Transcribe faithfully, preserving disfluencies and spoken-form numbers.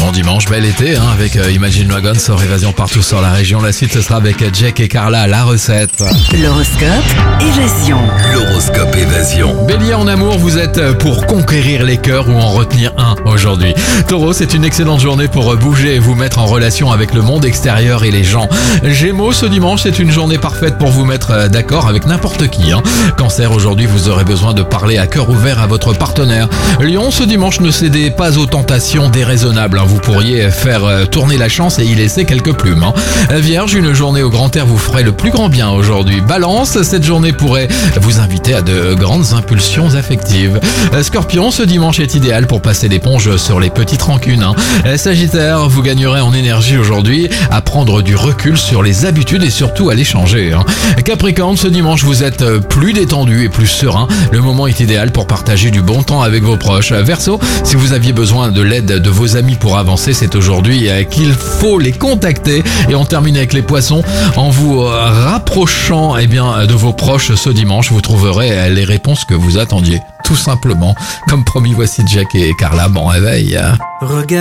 bon dimanche, bel été, hein, avec euh, Imagine Dragons sur Évasion partout sur la région. La suite, ce sera avec Jack et Carla, la recette. L'horoscope Évasion. L'horoscope Évasion. Bélier, en amour, vous êtes pour conquérir les cœurs ou en retenir un aujourd'hui. Taureau, c'est une excellente journée pour bouger et vous mettre en relation avec le monde extérieur et les gens. Gémeaux, ce dimanche, c'est une journée parfaite pour vous mettre d'accord avec n'importe qui. Hein. Cancer, aujourd'hui, vous aurez besoin de parler à cœur ouvert à votre partenaire. Lion, ce dimanche, ne cédez pas aux tentations déraisonnables. Hein. Vous pourriez faire tourner la chance et y laisser quelques plumes. Hein. Vierge, une journée au grand air vous ferait le plus grand bien aujourd'hui. Balance, cette journée pourrait vous inviter à de grandes impulsions affectives. Scorpion, ce dimanche est idéal pour passer l'éponge sur les petites rancunes. Hein. Sagittaire, vous gagnerez en énergie aujourd'hui à prendre du recul sur les habitudes et surtout à les changer. Hein. Capricorne, ce dimanche vous êtes plus détendu et plus serein. Le moment est idéal pour partager du bon temps avec vos proches. Verseau, si vous aviez besoin de l'aide de vos amis pour avancer, c'est aujourd'hui qu'il faut les contacter. Et on termine avec les poissons. En vous rapprochant eh bien, de vos proches ce dimanche, vous trouverez les réponses que vous attendiez. Tout simplement. Comme promis, voici Jack et Carla. Bon réveil. Regarde.